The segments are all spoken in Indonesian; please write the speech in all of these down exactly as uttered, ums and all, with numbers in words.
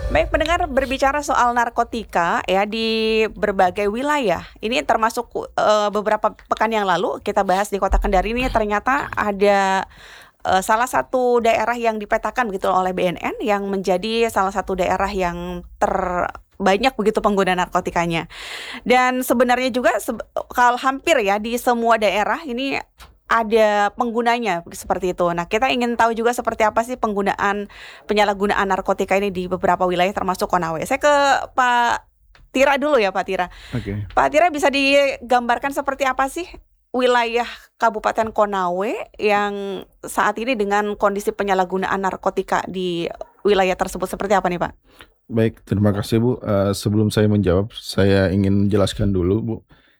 Baik pendengar, berbicara soal narkotika ya di berbagai wilayah. Ini termasuk uh, beberapa pekan yang lalu kita bahas di Kota Kendari ini ternyata ada uh, salah satu daerah yang dipetakan begitu oleh B N N yang menjadi salah satu daerah yang terbanyak begitu pengguna narkotikanya. Dan sebenarnya juga se- kalau hampir ya di semua daerah ini ada penggunanya seperti itu. Nah, kita ingin tahu juga seperti apa sih penggunaan penyalahgunaan narkotika ini di beberapa wilayah termasuk Konawe. Saya ke Pak Tira dulu ya, Pak Tira. Oke. Pak Tira, bisa digambarkan seperti apa sih wilayah Kabupaten Konawe yang saat ini dengan kondisi penyalahgunaan narkotika di wilayah tersebut seperti apa nih, Pak? Baik, terima kasih Bu. Uh, sebelum saya menjawab, saya ingin menjelaskan dulu Bu.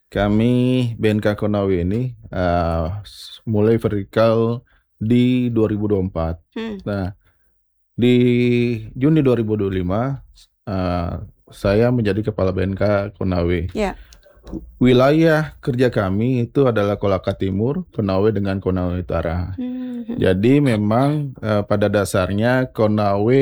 Kami B N K Konawe ini uh, mulai vertikal di dua ribu dua puluh empat. Hmm. Nah, di Juni dua ribu dua puluh lima uh, saya menjadi kepala B N K Konawe. Yeah. Wilayah kerja kami itu adalah Kolaka Timur, Konawe dengan Konawe Utara. Hmm. Jadi memang uh, pada dasarnya Konawe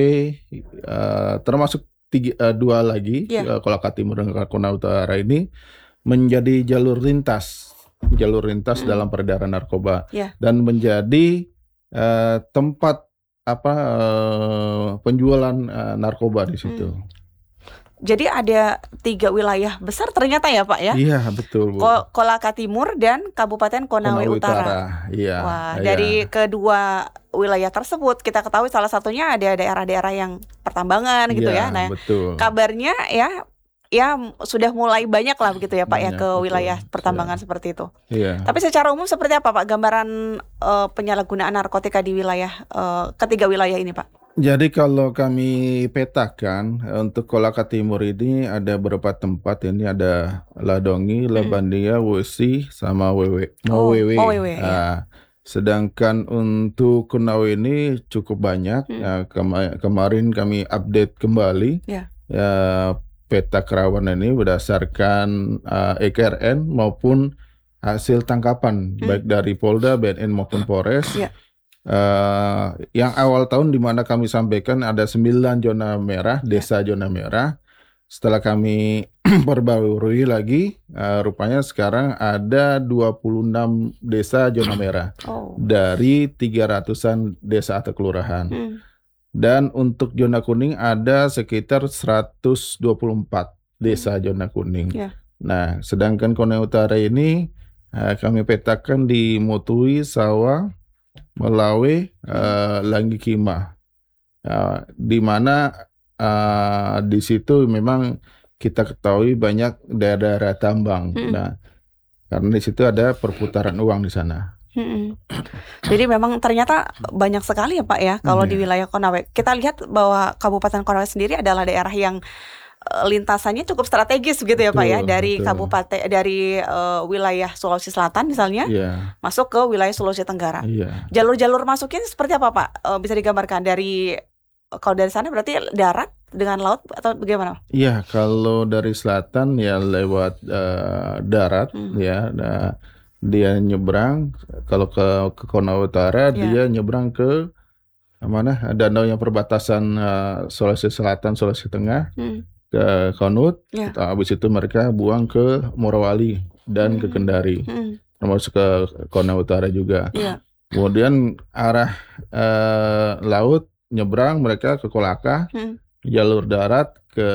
uh, termasuk tiga, uh, dua lagi, yeah. uh, Kolaka Timur dan Konawe Utara ini menjadi jalur lintas, jalur lintas hmm. dalam peredaran narkoba, yeah. dan menjadi uh, tempat apa uh, penjualan uh, narkoba di situ. Hmm. Jadi ada tiga wilayah besar ternyata ya Pak ya? Iya betul Bu. Ko- Kolaka Timur dan Kabupaten Konawe, Konawe Utara. Utara. Iya. Wah, iya. Dari kedua wilayah tersebut kita ketahui salah satunya ada daerah-daerah yang pertambangan gitu iya, ya. Nah, betul. Kabarnya ya. Ya sudah mulai banyak lah begitu ya Pak banyak, ya ke betul. wilayah pertambangan ya. Seperti itu. Iya. Tapi secara umum seperti apa Pak gambaran uh, penyalahgunaan narkotika di wilayah uh, ketiga wilayah ini Pak? Jadi kalau kami petakan untuk Kolaka Timur ini ada beberapa tempat, ini ada Ladongi, Labandia, Wesi, sama Wewe. Oh, Wewe. Oh, Wewe. Nah, ya. Sedangkan untuk Konawe ini cukup banyak. Hmm. Ya, kema- kemarin kami update kembali. Ya. Ya, peta kerawanan ini berdasarkan uh, E K R N maupun hasil tangkapan hmm. baik dari Polda, B N N maupun Polres. Yeah. Uh, yang awal tahun di mana kami sampaikan ada sembilan zona merah, desa yeah. zona merah. Setelah kami perbarui lagi, uh, rupanya sekarang ada dua puluh enam desa zona merah oh. dari tiga ratusan desa atau kelurahan. Hmm. Dan untuk zona kuning ada sekitar seratus dua puluh empat desa zona kuning. Yeah. Nah, sedangkan Konawe Utara ini uh, kami petakan di Motui, Sawah, Melawe, uh, Langgi Kima, uh, di mana uh, di situ memang kita ketahui banyak daerah-daerah tambang. Hmm. Nah, karena di situ ada perputaran uang di sana. Hmm. Jadi memang ternyata banyak sekali ya Pak ya kalau hmm. di wilayah Konawe. Kita lihat bahwa Kabupaten Konawe sendiri adalah daerah yang uh, lintasannya cukup strategis begitu ya betul, Pak ya, dari betul. kabupaten dari uh, wilayah Sulawesi Selatan misalnya yeah. masuk ke wilayah Sulawesi Tenggara. Yeah. Jalur-jalur masuknya seperti apa Pak? Uh, bisa digambarkan dari kalau dari sana berarti darat dengan laut atau bagaimana? Iya, kalau dari selatan ya lewat uh, darat hmm. ya. Nah, dia nyebrang kalau ke ke Konawe Utara yeah. dia nyebrang ke mana danau yang perbatasan uh, Sulawesi Selatan Sulawesi Tengah hmm. ke Konut yeah. habis itu mereka buang ke Morowali dan hmm. ke Kendari hmm. termasuk ke Konawe Utara juga yeah. kemudian arah uh, laut nyebrang mereka ke Kolaka hmm. jalur darat ke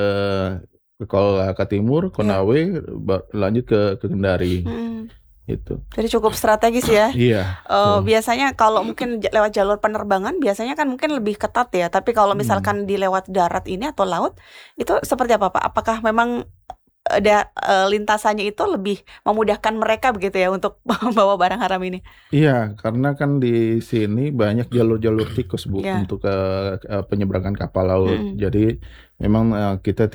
ke Kolaka Timur Konawe yeah. lanjut ke ke Kendari hmm. itu. Jadi cukup strategis ya. Iya. Uh, hmm. Biasanya kalau mungkin lewat jalur penerbangan biasanya kan mungkin lebih ketat ya. Tapi kalau misalkan hmm. di lewat darat ini atau laut itu seperti apa Pak? Apakah memang ada uh, lintasannya itu lebih memudahkan mereka begitu ya untuk membawa barang haram ini? Iya, karena kan di sini banyak jalur-jalur tikus Bu yeah. untuk uh, uh, penyeberangan kapal laut. Hmm. Jadi memang uh, kita